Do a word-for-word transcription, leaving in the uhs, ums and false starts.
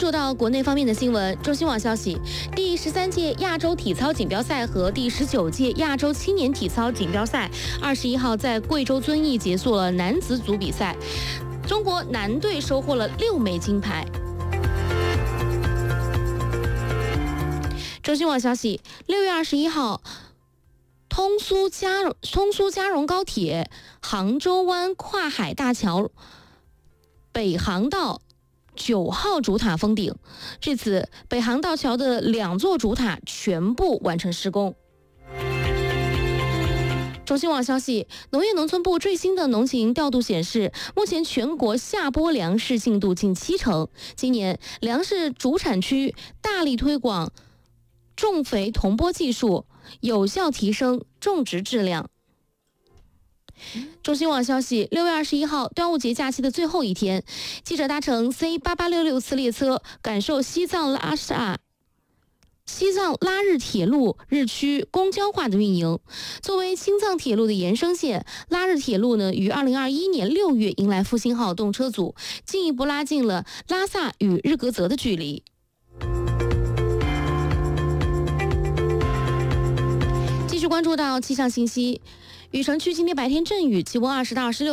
注到国内方面的新闻，中新网消息，第十三届亚洲体操锦标赛和第十九届亚洲青年体操锦标赛，二十一号在贵州遵义结束了男子组比赛，中国男队收获了六枚金牌。中新网消息，六月二十一号。通苏嘉通苏嘉荣高铁杭州湾跨海大桥北航道九号主塔封顶，至此北航道桥的两座主塔全部完成施工。中新网消息，农业农村部最新的农情调度显示，目前全国下播粮食进度近七成，今年粮食主产区大力推广种肥同播技术，有效提升种植质量。中新网消息，六月二十一号，端午节假期的最后一天，记者搭乘 C 八八六六次列车，感受西藏拉萨、西藏拉日铁路日趋公交化的运营。作为青藏铁路的延伸线，拉日铁路呢于二零二一年六月迎来复兴号动车组，进一步拉近了拉萨与日喀则的距离。继续关注到气象信息，雨城区今天白天阵雨，气温二十到二十六。